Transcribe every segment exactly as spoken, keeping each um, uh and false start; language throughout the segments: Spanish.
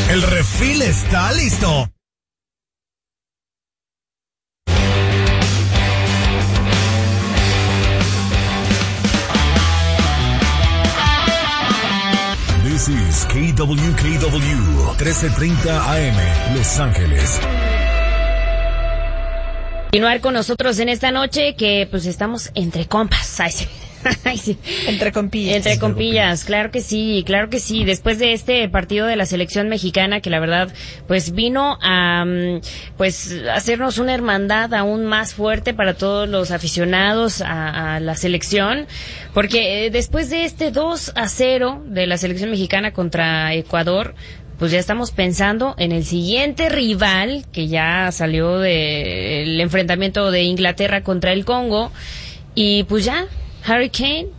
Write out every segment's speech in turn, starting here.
El refil está listo. This is K W K W trece treinta A M, Los Ángeles. Continuar con nosotros en esta noche que pues estamos entre compas. Ay, sí. Ay, sí. Entre compillas. Entre compillas, claro que sí, claro que sí. Después de este partido de la selección mexicana, que la verdad, pues vino a, pues, hacernos una hermandad aún más fuerte para todos los aficionados a, a la selección, porque eh, después de este dos a cero de la selección mexicana contra Ecuador, pues ya estamos pensando en el siguiente rival, que ya salió del enfrentamiento de Inglaterra contra el Congo, y pues ya, Harry Kane,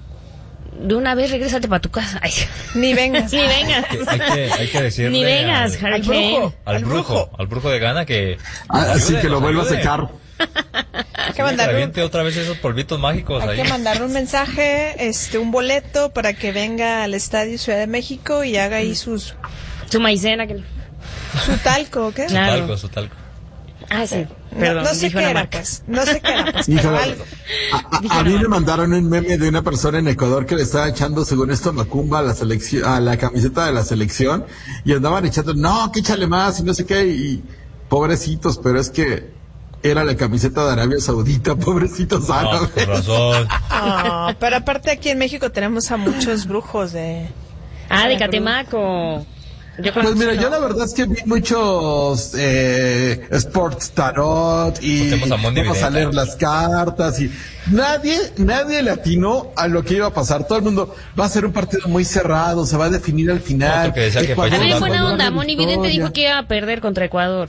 de una vez regrésate para tu casa. Ay, ni vengas. Ni vengas. Hay que, hay que decirle Ni vengas, al, Harry Kane. Brujo, al, al brujo, brujo, al brujo de Ghana que... Así que lo vuelvas a echar. Hay que Que mandarle, reviente otra vez esos polvitos mágicos hay ahí. que mandarle un mensaje, este, un boleto para que venga al Estadio Ciudad de México y haga ahí sus, Su maicena. Que... su talco, ¿qué? Su Claro. talco, su talco. Ah, sí. No, Perdón, no sé dijo qué una era, marca. pues. No sé qué era, pues, pero Híjole, algo. a, a- a mí me mandaron un meme de una persona en Ecuador que le estaba echando, según esto, macumba a la selección, a la camiseta de la selección, y andaban echando, no, que échale más, y no sé qué, y pobrecitos, pero es que era la camiseta de Arabia Saudita, pobrecitos No, árabes. con razón. No, pero aparte aquí en México tenemos a muchos brujos de... Ah, de Catemaco. Yo Pues mira, no. yo la verdad es que vi muchos eh, Sports Tarot y Tenemos a Moni vamos a Vidente. leer las cartas y nadie, nadie le atinó a lo que iba a pasar. Todo el mundo va a ser un partido muy cerrado, se va a definir al final. Otro que decía que Ecuador A ver, Ecuador va a buena ganar onda. la Moni Vidente victoria. dijo que iba a perder contra Ecuador.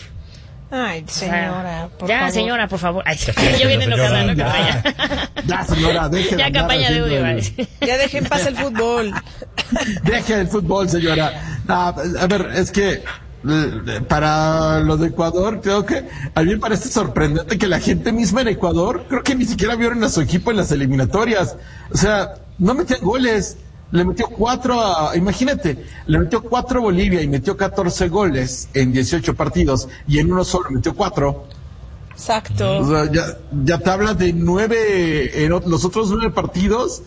Ay, señora, por ya, favor. señora, por favor. Ay, yo viene enojada, ¿no? Ya, ya, señora, deje de Ya andar campaña de haciendo odio, el- va a decir. Ya dejen paz el fútbol. Deje el fútbol, señora. No, a ver, es que eh, para los de Ecuador, creo que a mí me parece sorprendente que la gente misma en Ecuador, creo que ni siquiera vieron a su equipo en las eliminatorias. O sea, no metían goles. Le metió cuatro a, imagínate, le metió cuatro a Bolivia y metió catorce goles en dieciocho partidos y en uno solo metió cuatro. Exacto. O sea, ya, ya te habla de nueve, en ot- los otros nueve partidos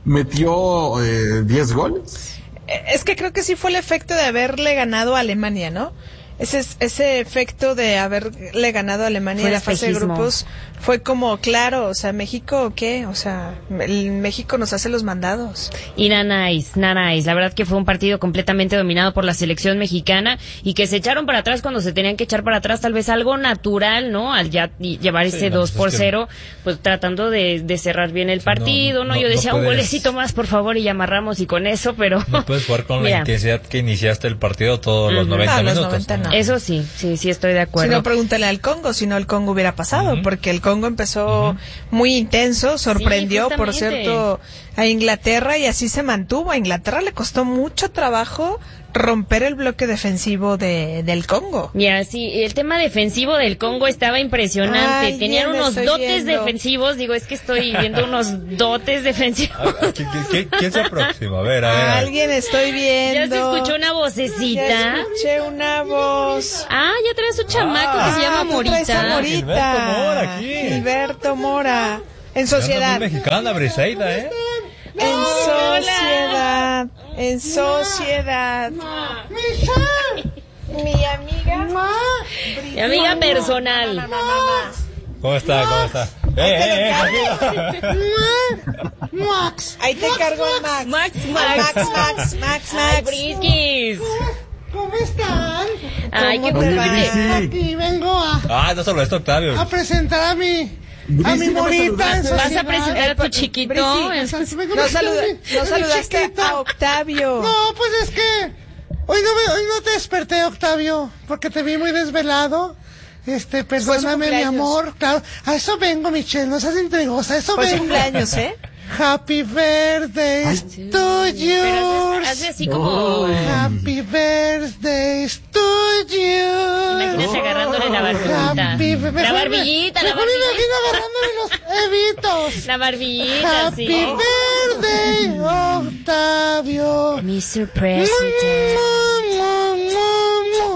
metió eh, diez goles. Es que creo que sí fue el efecto de haberle ganado a Alemania, ¿no? Ese, es- ese efecto de haberle ganado a Alemania Fue en la fase de espejismo. grupos fue como, claro, o sea, México, ¿qué? O sea, el México nos hace los mandados. Y nanáis, nanáis. La verdad que fue un partido completamente dominado por la selección mexicana y que se echaron para atrás cuando se tenían que echar para atrás, tal vez algo natural, ¿no? Al ya y llevar Sí, ese no, dos pues por es que- cero, pues tratando de, de cerrar bien el partido, ¿no? no, Yo no decía un puedes- golecito más, por favor, y ya amarramos y con eso, pero... No puedes jugar con la Mira, intensidad que iniciaste el partido todos los Ujú. noventa Ah, los minutos. noventa no. Eso sí, sí, sí estoy de Si acuerdo. no, pregúntale al Congo, si no el Congo hubiera pasado, Ujú. porque el Congo empezó muy intenso, sorprendió, por justamente. cierto, a Inglaterra y así se mantuvo. A Inglaterra le costó mucho trabajo romper el bloque defensivo de, del Congo. Mira, sí, el tema defensivo del Congo estaba impresionante. Ay, Tenían ya me unos estoy dotes viendo. defensivos, digo, es que estoy viendo unos dotes defensivos. Ah, ah, ¿quién, quién- quién se aproxima? A ver, a ver. a ver. Alguien estoy viendo. Ya se escuchó una Ya vocecita. escuché una voz. Ah, ya traes un chamaco que se llama Ah, tú traes a Morita. Morita. Gilberto Mora, aquí. Gilberto Mora. En Anda sociedad. muy mexicana, Briseida, ¿eh? En sociedad. En sociedad. Mi amiga. Mi amiga personal. No, no, no, no. ¿Cómo está? ¿Cómo está? ¡Eh, eh, eh! tranquilo. Max. Ahí te cargo el Max. Max, Al Max. Max, Max, Max, Ay, Max. Briskis. ¿Cómo están? Ay, qué ¿Cómo te Oye, va? Brisi, Aquí vengo a, Ah, no solo esto, Octavio. a presentar a mi, a mi Brisi, no me morita en saludaste. ¿Vas a sociedad. presentar a tu chiquito? Brisi, Vengo No, a saluda, presentar a mi- no a mi saludaste chiquita. a Octavio. No, pues es que hoy no, me, hoy no te desperté, Octavio, porque te vi muy desvelado. Este, perdóname, mi cumpleaños. amor. Claro, a eso vengo, Michelle, no seas intrigosa, a eso Pues vengo. cumpleaños, ¿eh? Happy birthday to Pero yours. hace así como... Happy birthday to you. Imagínate agarrándole la barbillita. Happy- mejor La me- barbillita, la mejor me barbillita. imagino agarrándole los evitos. La barbillita, Happy sí. birthday, Octavio. mister President. Mua, mua, mua, mua.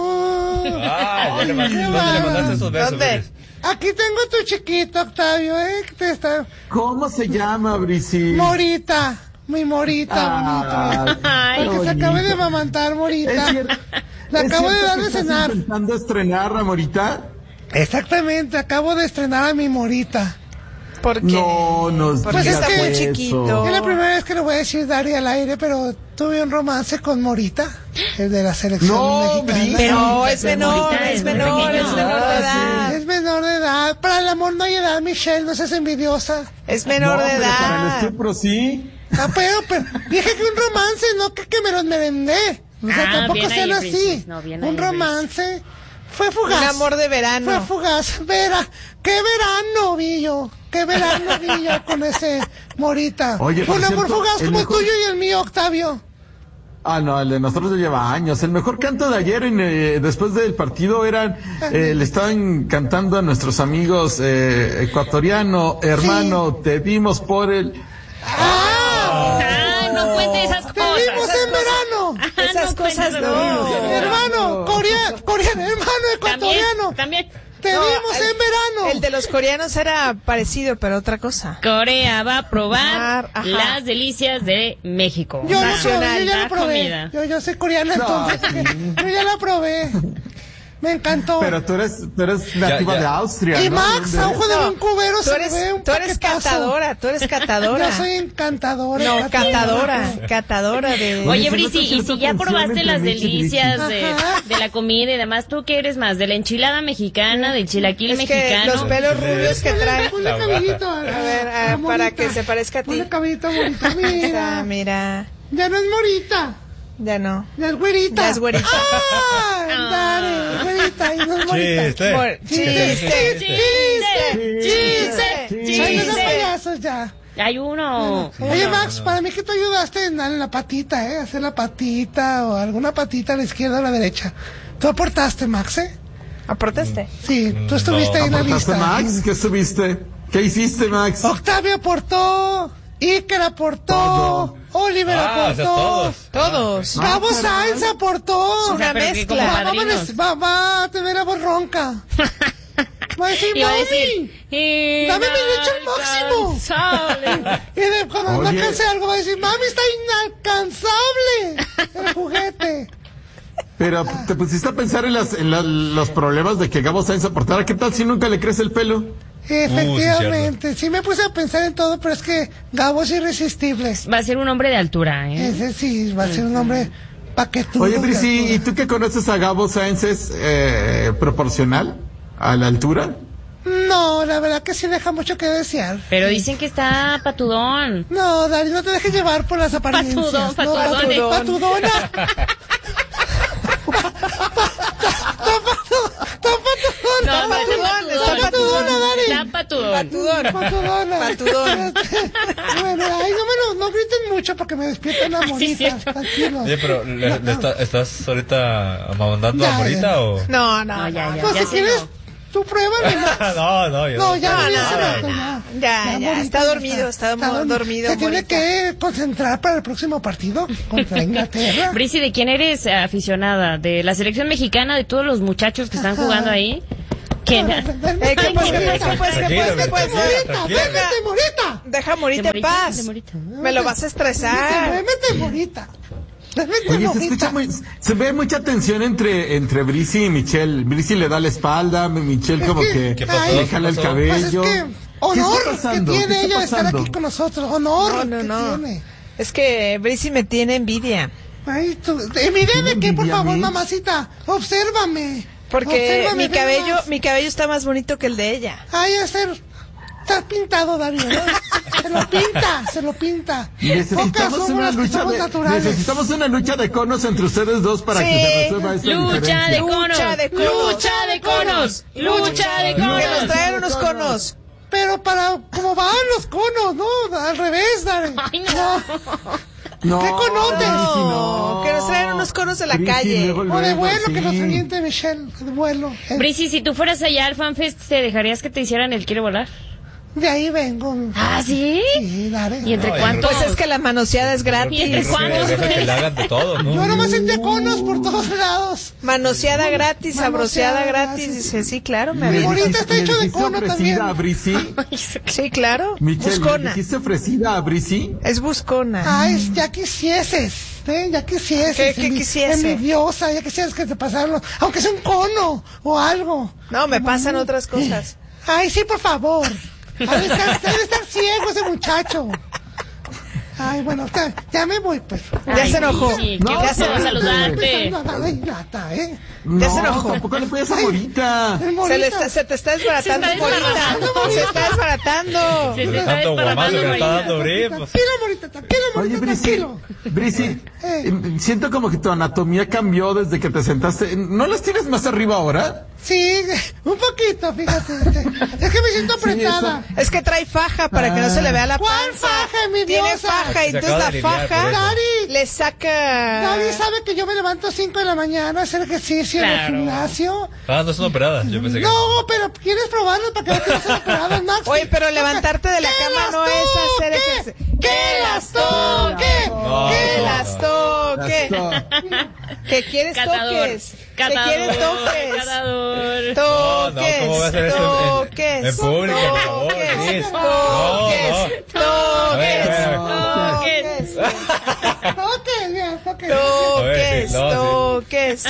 le, mand- ¿Dónde le mandaste esos besos? ¿Dónde? Bris? Aquí tengo tu chiquito, Octavio, ¿eh? Que te está... ¿Cómo se llama, Brisi? Morita, mi Morita, Ah, bonito. Ay, Porque se acaba de amamantar, Morita. Es cierto. Le ¿Es acabo de cierto dar que de estás cenar. intentando estrenar, Amorita? Exactamente, acabo de estrenar a mi Morita. ¿Por qué? No, nos Porque digas está muy eso. chiquito. Es la primera vez que lo voy a decir Dari al aire, pero tuve un romance con Morita, el de la selección No, mexicana. Bri- No, es menor, Morita es es muy menor, pequeño. es menor de edad. Es menor de edad. Para el amor no hay edad, Michelle, no seas envidiosa. Es menor no, de pero para el edad. estupro sí. Ah, pero, pero, dije que un romance, no que, que me los merendé. O sea, Ah, tampoco bien sean ahí, así. Brices. No, bien ahí, un romance fue fugaz. Un amor de Fue verano. fugaz. Vera, qué verano vi yo. Qué verano vi yo con ese Morita. Oye, Fue un por amor cierto, fugaz el como mejor- el tuyo y el mío, Octavio. Ah, no, el de nosotros ya lleva años. El mejor canto de ayer, en, eh, después del partido, eran, eh, le estaban cantando a nuestros amigos eh, ecuatoriano, hermano, te vimos por el... ¡Ah! Ay, no cuente esas ¡Te vimos cosas. en verano! Ah, Esas no cosas cuentes no. esas cosas. Hermano, coreano, coreano, hermano ecuatoriano. También, también. Te No, vimos el- en verano. El de los coreanos era parecido, pero otra cosa. Corea va a probar Ajá. las delicias de México. Yo lo probé, Nacional, yo ya la lo probé. comida. Yo, yo soy coreana No, entonces. Yo ya la probé. Me encantó. Pero tú eres, tú eres nativa ya. de Austria, Y ¿no? Max, ¿Dónde a ojo de No, un cubero, Tú se eres, le ve un tú eres paquetazo. catadora, tú eres catadora. Yo soy encantadora. No, catadora, catadora de... Oye, se Brisi, nota y cierta si ya tensión probaste entre las Mitch y Brisi. delicias de, Ajá. de la comida y demás, ¿tú qué eres más? ¿De la enchilada mexicana, del chilaquil Es que mexicano? los pelos rubios que trae... Ponle cabellito. A ver, ah, para que se parezca a ti. Ponle cabellito bonito. Ah, Mira. mira, Ya no es morita. ya no. Ya es güerita. Ya es güerita. ¡Ah! Dale, güerita. Y no es morita. Chiste. Por- Chiste, Chiste, chiste, Ay, no sean chiste. payasos ya. Hay uno. Oye, Max, para mí que tú ayudaste en la, en la patita, ¿eh? Hacer la patita o alguna patita a la izquierda o a la derecha. Tú aportaste, Max, ¿eh? ¿Aportaste? Sí, tú estuviste ahí en la ¿Aportaste, lista. Max? ¿Qué estuviste? ¿Qué hiciste, Max? Octavio aportó, Iker aportó, Todo. Oliver Ah, o sea, aportó, todos. Todos. Gabo Ah, caray. Sainz aportó. O sea, Una pero que mezcla. como Va, va, a padrinos. va, va a tener la voz ronca. Va a decir, Iba a mami. decir, Dame mi leche al máximo. inalcanzable. Y de, cuando no Oye. alcance algo va a decir, mami, está inalcanzable el juguete. Pero te pusiste a pensar en, las, en la- los problemas de que Gabo Sainz aportara. ¿Qué tal si nunca le crece el pelo? Efectivamente, sí me puse a pensar en todo, pero es que Gabo es irresistible. Va a ser un hombre de altura, ¿eh? Ese sí, va a ser un hombre paquetudo. Oye, de Brisi, altura. ¿y tú que conoces a Gabo Sainz es eh, proporcional a la altura? No, la verdad que sí deja mucho que desear. Pero dicen que está patudón. No, Dari, no te dejes llevar por las apariencias. Patudón, No, patudón. patu- patudona. Está patudona. No, no, patudón, Está está patudona, Dari. Está patudón. Patudón. Patudona. Patudón. Bueno, ay, no me lo, no griten mucho porque me despiertan la Sí, morita. cierto. Tranquilo. Oye, pero ¿le, le está- ¿estás ahorita amamantando Ya, a Morita ya. o...? No, no, No, ya, no. ya. Pues si se quieres, no. tú pruébame. Max. no, no, yo No, ya, No, ya, no, se no, lo- no. ya. Ya, ya, Morita está dormido, está mo- dorm- dormido, Se tiene Morita. que concentrar para el próximo partido contra Inglaterra. Brisi, ¿de quién eres aficionada? ¿De la selección mexicana? ¿De todos los muchachos que están Ajá. jugando ahí? ¿Quién? Eh, ¿qué pues, qué pues, qué pues, qué pues, qué pues? Morita, tranquila. vémete, Morita. Deja Morita en De Morita, paz. de Morita. Me lo vas a estresar. Vémete, Morita. Vémete, Oye, se Morita. escucha muy, se ve mucha tensión entre, entre Brisi y Michelle. Brisi le da la espalda, Michelle como que ¿Qué pasó? le ¿Qué jala el pasó? Pues es cabello. que ¿Qué honor está que pasando? tiene ¿Qué está ella de estar pasando? aquí con nosotros. Honor No, no, que no. tiene. Es que Brisi me tiene envidia. Ay, tú, ¿envidia de qué, por envidia a favor, mí? mamacita? Obsérvame. Porque Obsérvame, mi ve cabello, más. mi cabello está más bonito que el de ella. Ay, a ser... Estás pintado, Darío, ¿no? Se lo pinta, se lo pinta. Pocas Necesitamos somos una las que lucha somos de, naturales. necesitamos una lucha de conos entre ustedes dos para Sí. que se resuelva esta Lucha diferencia. de conos. Lucha de conos. Lucha de conos. Lucha de Que nos conos. traigan unos conos. Pero para... ¿Cómo van los conos, no? Al revés, Darío. Ay, no. No, ¿Qué conotes? Brisi, No, que nos traigan unos conos de la Brisi, calle. luego, O de luego, vuelo, que sí. nos aviente Michelle, de vuelo. Eh, Brisi, si tú fueras allá al FanFest, ¿te dejarías que te hicieran el quiere volar? De ahí vengo. ¿Ah, sí? Sí, dale. ¿Y entre No, cuántos? Pues es que la manoseada es gratis. ¿Y entre cuántos? Deja que le hagan de todo, ¿no? Yo nomás sentía conos por todos lados. Manoseada gratis, sabroseada Manoseada gratis. gratis. Dice, sí, claro, me Mi había bonita dicho. está hecho de dijiste cono ofrecida también. a Brisi? Sí, claro. Michelle, ¿le Buscona. dijiste ofrecida a Brisi? Es buscona. Ay, ya quisieses, ¿eh? Ya quisieses. ¿Qué- qué envi- quisiese? Envidiosa, ya quisieses que te pasaran, aunque sea un cono o algo. No, me pasan otras cosas. Ay, sí, por favor. Ha de estar, debe estar ciego ese muchacho. Ay, bueno, ya, ya me voy, pues. Ya Ay, se enojó. Sí, No, qué gusto espérate. saludarte. Empezando a dar lata, ¿eh? Ya se No, enojó. tampoco le puedes a Morita. El Se, Morita. le está, se te está desbaratando, Se está Morita. desbaratando, Se está desbaratando. Se te está Tanto guamazo desparramando, que le está Marina. dando Bri, pues. Tranquilo, Morita, tranquilo, Oye, Morita, Brisi, tranquilo. Brisi, Eh. eh, siento como que tu anatomía cambió desde que te sentaste. ¿No las tienes más arriba ahora? Sí, un poquito, fíjate. Es que me siento apretada. Es que trae faja para que no se le vea la ¿Cuál panza. faja, mi Tiene diosa? faja y Se entonces acaba la de alinear, por faja eso. Dari, le saca... Nadie sabe que yo me levanto a cinco de la mañana a hacer ejercicio en el Claro. gimnasio. Ah, no son operadas. Yo pensé que. No, pero ¿quieres probarlo para que no te sean operadas, Max? Oye, pero levantarte de la ¡Que cama las no es hacer toque! ejercicio. ¡Que las toque! No, ¡Que no, las toque! ¿Que quieres Catador. toques? ¿Que Catador. quieres toques? Catador. No, no, ¿cómo voy a hacer eso en- en- Toques. en público, por favor, Toques. Cris? Toques. A ver, a ver, Toques. Toques. Toques, bien, toques. Toques. A ver, sí, no, Toques.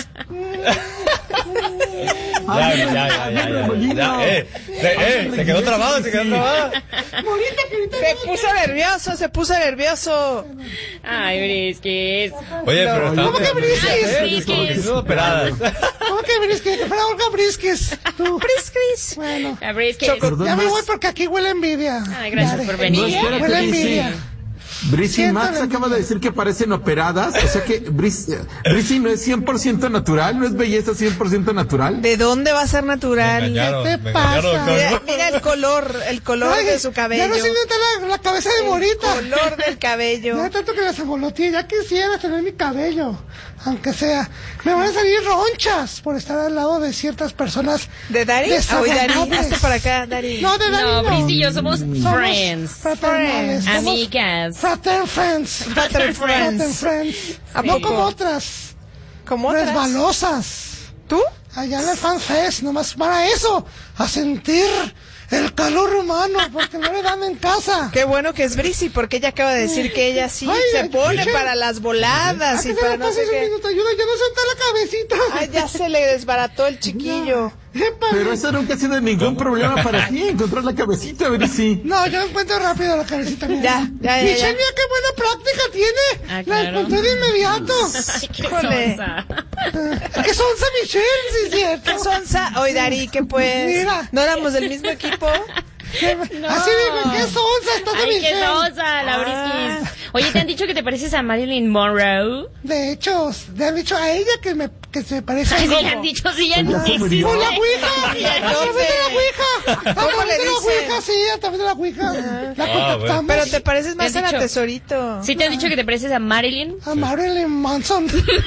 Ya, ya, ya, ya, ya, ya, eh, se, eh, se quedó trabado, se quedó trabado. Morita, que ahorita Se puso nervioso, se puso nervioso. Ay, Brisquis. Oye, pero está. ¿Cómo que Brisquis? Ay, Como que Brisquis. son operadas. ¿Cómo que Brisquis? Que fuera Olga Brisquis. Tú. Brisquis. Bueno, A Brisquis. Perdón, ya me Max. voy porque aquí huele envidia. Ay, gracias Dale. por venir. No, espérate, Huele Brisi. envidia. Brisi, Siento Max la acaba de decir que parecen operadas. O sea que Brisi, Brisi no es cien por ciento natural, no es belleza cien por ciento natural. ¿De dónde va a ser Me natural? engañaron, ¿Qué me te engañaron, pasa? doctor. Mira, mira el color, el color Ay, de su cabello. Ya no se nota la, la cabeza de Morita. color del cabello. Ya tanto que la ceboloteé, ya quisiera tener mi cabello, aunque sea. Me van a salir ronchas por estar al lado de ciertas personas. ¿De Dari? Ah, oye, Dari, desagradables. hazte para acá, Dari. No, de Dari No, no. Bris y yo somos Somos friends. fraternales, somos Amigas. Frater friends. Frater Frater friends. friends. ¿A No poco? como otras. ¿Como otras? Resbalosas. ¿Tú? Allá en el Fan Fest, nomás para eso, a sentir el calor humano, porque no le dan en casa. Qué bueno que es Brisi, porque ella acaba de decir que ella sí Ay, se ay, pone Michelle. para las voladas y ¿A qué se para le no pasa sé ese qué. minuto? Ayuda, ya no senta la cabecita. Ay, ya se le desbarató el chiquillo. Épale. Pero eso nunca ha sido ningún problema para ti, encontrar la cabecita, Brisi. No, yo encuentro rápido la cabecita. Mira. Ya, ya, ya, Michelle, ya. mira qué buena práctica tiene. Ah, La claro. encontré de inmediato. Ay, qué Híjole. sonsa. ¿Qué sonsa, Michelle? Sí, es cierto. ¿Qué sonsa? Oye, Dari, que pues. Mira. ¿No éramos del mismo equipo? ¿Qué- Así digo, qué sonsa estás de Ay, qué Michelle. sonsa, la Ah. Brisquis. Oye, ¿te han dicho que te pareces a Marilyn Monroe? De hecho, le han dicho a ella que me que se parece Ay, a sí mí. le han dicho, sí, ya Oye, no ¿cómo existe. diría? ¡Por la Ouija! ¿Y ¡A través de la Ouija! ¡A ¿Cómo través le de la dicen? Ouija! Sí, a través de la Ouija. La Ah, contactamos. Pero te pareces más ¿Te a han la dicho? Tesorito. ¿Sí te han dicho que te pareces a Marilyn? A Marilyn Manson.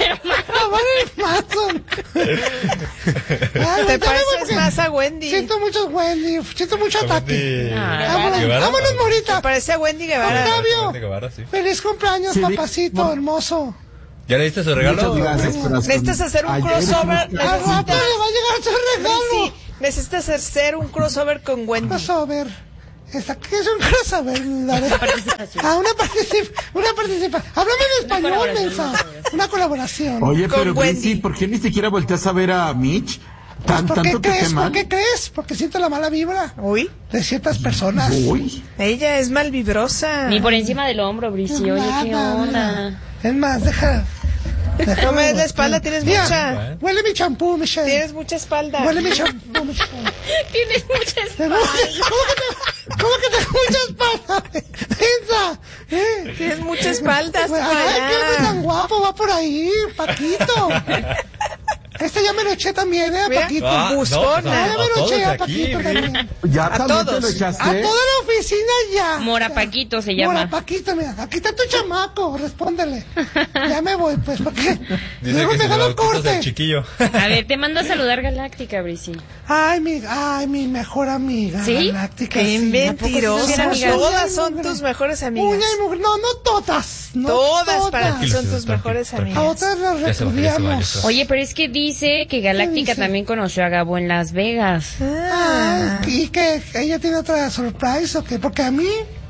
A Marilyn Manson. Ay, Te ya me voy pareces porque más a Wendy. Siento mucho Wendy. Siento mucho ataque. Wendy Ah, Vámonos, Guevara. vámonos, Morita. Te parece a Wendy Guevara. Octavio. Wendy Guevara, sí. Feliz cumpleaños, Sí, di- papacito no. hermoso. ¿Ya le diste su regalo? Muchas gracias, corazón. Necesitas hacer un Ayer crossover. Al rato Necesitas, le va a llegar su regalo. sí, necesitas hacer un crossover con Wendy. Crossover. Esta- ¿Qué es un crossover? Dale. participación. Ah, una participación. Una participación. Háblame en español, colaboración, mensa. una colaboración. Una colaboración. Oye, Con pero Wendy. Brisi, ¿por qué ni siquiera volteas a ver a Mitch? ¿Tan, ¿Por qué tanto te crees? queman? ¿Por qué crees? Porque siento la mala vibra Uy, de ciertas personas. Uy. ella es malvibrosa. Ni por encima del hombro, Brisi. Oye, qué Nada, onda. nada. Es más, deja. No me des la espalda, tienes Mira, mucha. huele mi champú, Michelle. Tienes mucha espalda. Huele mi champú, Michelle. Tienes mucha ¿Te espalda. gusta? ¿Cómo que te, cómo que te mucha espalda? Piensa. ¿Eh? Tienes mucha espalda. hasta por Ay, allá. qué hombre tan guapo, va por ahí, Paquito. Este ya me lo eché también, ¿eh? A Mira, Paquito. Ah, no, Buscona. pues, ya a me lo todos eché a aquí, Paquito Bri. también. Ya A también te todos. lo A echaste. toda la oficina ya. Mora Ya. Paquito se llama. Mora Paquito, mira. Aquí está tu chamaco, respóndele. Ya me voy, pues, porque Dice luego que me se dan lo un quitas corte. el chiquillo. A ver, te mando a saludar Galáctica, Brisi. Ay, mi, ay, mi mejor amiga. ¿Sí? Galáctica, Qué sí, ¿a poco sí mentiroso. son amigas? Todas uña y son mugre? tus mejores amigas. Uña y mugre. No, no todas. No Todas para ti Tranquilos, son tus tranquilos, mejores tranquilos. A amigas. otras las Ya se bajó, ya se bajó, ya repudiamos. se bajó. Oye, pero es que dice que Galáctica dice? también conoció a Gabo en Las Vegas. Ah. Ay, ¿y que ella tiene otra surprise o qué? Porque a mí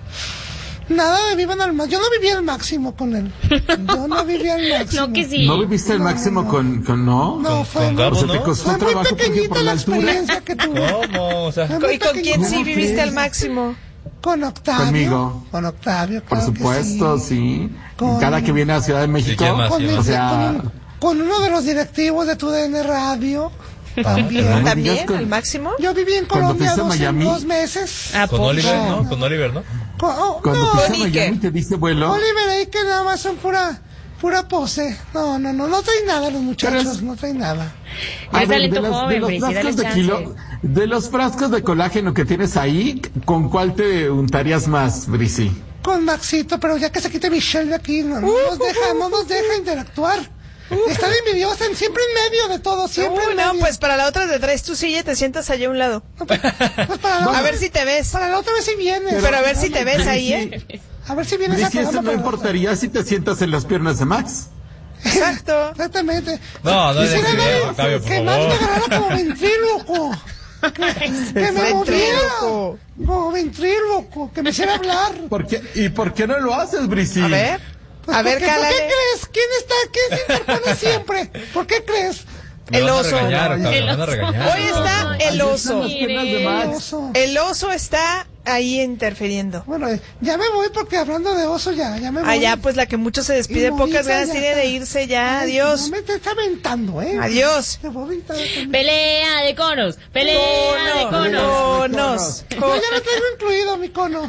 nada me vivan al máximo. Yo no vivía al máximo con él. Yo no vivía al máximo. No, que sí. ¿No viviste el máximo con, con no? No, Con- fue, con Gabo, O sea, te ¿no? costó fue muy trabajo porque pequeñita por la la altura. experiencia que tuve. ¿Cómo? O sea, Fue muy ¿Y con quién sí pequeñita. viviste al máximo? Con Octavio. Conmigo. Con Octavio, Por claro que supuesto, sí. sí. Con- Cada que viene a Ciudad de México. ¿quién más? Con, ¿Quién mi- O sea, con un- con uno de los directivos de tu D N Radio. También. no me ¿También digas con- al máximo? Yo viví en Cuando Colombia fuiste a dos, Miami. dos meses. ¿A con poco? Oliver, ¿no? Con Oliver, ¿no? Con- oh, Cuando no, fuiste a Ni Miami que- te diste vuelo. Oliver ahí que nada más son pura, pura pose. No, no, no, no traen nada los muchachos, Pero es- no traen nada. Ya A es ver, talento de los- joven, de los Brisi, dale frascos de chance. kilo- de los frascos de colágeno que tienes ahí, ¿con cuál te untarías más, Brisi? Con Maxito, pero ya que se quite Michelle de aquí, no, no nos deja, no nos deja interactuar. Están envidiosa, siempre en medio de todo, siempre Uy, en no, medio. pues para la otra te traes tu silla y te sientas allá a un lado. Pues para la A otra- ver si te ves. Para la otra vez si vienes. Pero a ver si te ves ahí, ¿eh? A ver si vienes a Brisi, eso programa no para la otra. importaría si te sientas en las piernas de Max. Exacto. Exactamente. No, no Quisiera digas ver eso, Octavio, por que Max me favor. agarrara como ventríloco. Que, que me moviera. Ventríloco. Como ventríloco. Que me hiciera hablar. ¿Por qué? ¿Y por qué no lo haces, Brisi? A ver. Pues, A ver, ¿por qué, ¿por cálale. qué crees? ¿Quién está? ¿Quién se interpone siempre? ¿Por qué crees? Me El van a oso. regañar, Octavio, El me van a oso. regañar. Hoy está el Ahí están oso. las piernas de El Max. oso. El oso está ahí interfiriendo. Bueno, ya me voy porque hablando de oso ya, ya me voy. Allá, pues la que mucho se despide, Y pocas Morita ganas ya tiene está. de irse ya. Ay, Adiós. No me te está aventando, ¿eh? Adiós. Te voy a aventar también. Pelea de conos, pelea de conos. Conos. Yo ya lo tengo incluido, mi cono.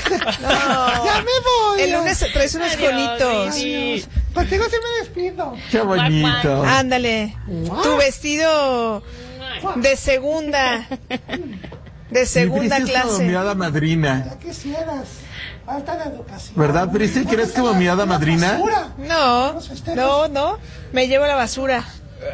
Ya me voy. El lunes traes unos Adiós, conitos. Brisi. Adiós. Contigo sí me despido. Qué bonito. Ándale. Tu vestido de segunda. De segunda Mi Brisi es como mi clase. hada madrina. Ya quisieras. Falta de educación. ¿Verdad, Brisi? ¿Crees como mi hada madrina? Basura. No, no, no. Me llevo la basura.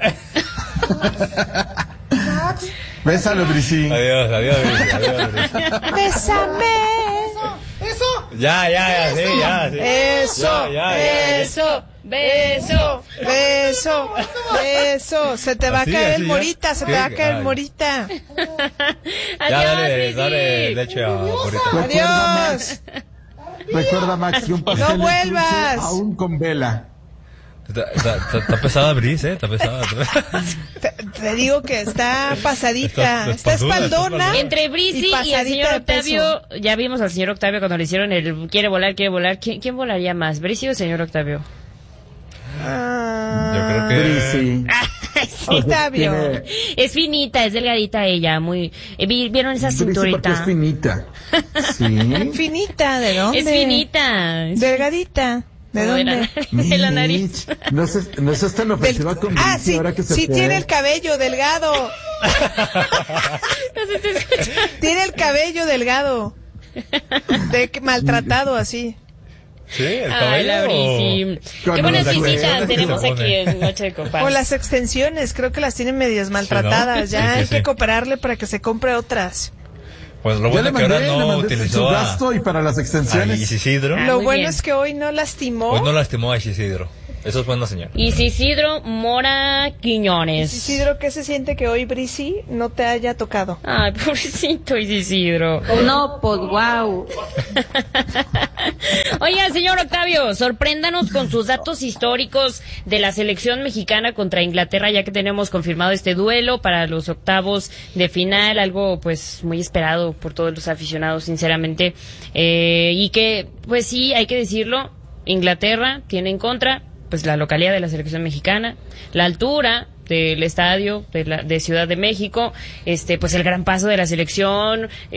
Max, Bésalo, Brisi. Adiós, adiós, Brisi, adiós, Brisi. Bésame. eso. Ya, ya, ya, sí, ya, sí. Eso, Ya, ya, ya. eso, beso, beso, beso. Se te va a Así, caer así, el ya. morita, se te Sí, va a caer el ay. morita. Ya, dale, Adiós, dale Brisi. leche a Morita. Recuerda, Adiós. Max. Recuerda, Max, que un pastel No es vuelvas. dulce aún con vela. Está, está, está, está pesada Bris, eh, está pesada. Te, te digo que está pasadita, Está- está está espalduda, está espaldona. espalduda. Entre Brisi y, el pasadita señor de peso. Octavio, ya vimos al señor Octavio cuando le hicieron el quiere volar, quiere volar. ¿Quién, quién volaría más, Brisi o el señor Octavio? Ah, Yo creo que. Brisi. Octavio. Tiene- Es finita, es delgadita ella, muy. eh, vi- ¿Vieron esa Brisi porque cinturita? es finita. Sí. Finita, ¿de dónde? Es finita. Es Delgadita. ¿De como de la- dónde? de la nariz. No seas, no seas tan ofensiva Del- con ah, Brisi sí, ahora que se sí fue. tiene el cabello delgado. No se te escucha. Tiene el cabello delgado. De que- maltratado así. Sí, el Ay, la cabello. Brisi. Con Qué buenas los visitas acuerdos que tenemos se aquí pone. en Noche de Copas. O las extensiones, creo que las tienen medias maltratadas. Sí, Ya ¿no? Sí, sí, hay sí. que cooperarle para que se compre otras. Pues lo Ya bueno le es que ahora mandé, le no mandé su utilizó a, gasto y para las a extensiones. Isidro. Ah, Lo muy bueno bien. es que hoy no lastimó. Pues no lastimó a Isidro. Eso es buena señal. Isidro Mora Quiñones. Isidro, ¿qué se siente que hoy Brisi no te haya tocado? Ay, pobrecito Isidro. No, pues wow. Oiga, señor Octavio, sorpréndanos con sus datos históricos de la selección mexicana contra Inglaterra, ya que tenemos confirmado este duelo para los octavos de final, algo pues muy esperado por todos los aficionados, sinceramente, eh, y que, pues sí, hay que decirlo, Inglaterra tiene en contra pues la localidad de la selección mexicana, la altura del estadio de, la, de Ciudad de México, este pues el gran paso de la selección,